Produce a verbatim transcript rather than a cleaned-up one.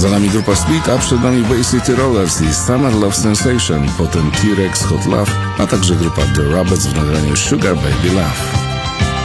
Za nami grupa Split, a przed nami Bay City Rollers i Summer Love Sensation, potem T-Rex Hot Love, a także grupa The Rabbits w nagraniu Sugar Baby Love.